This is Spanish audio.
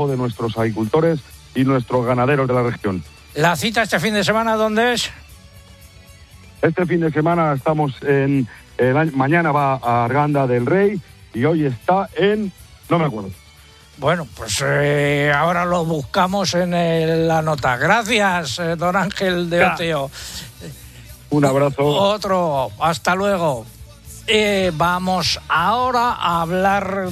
de nuestros agricultores y nuestros ganaderos de la región. ¿La cita este fin de semana dónde es? Este fin de semana estamos mañana va a Arganda del Rey y hoy está no me acuerdo. Bueno, pues ahora lo buscamos en la nota. Gracias, don Ángel de Oteo. Un abrazo. Otro, hasta luego. Vamos ahora a hablar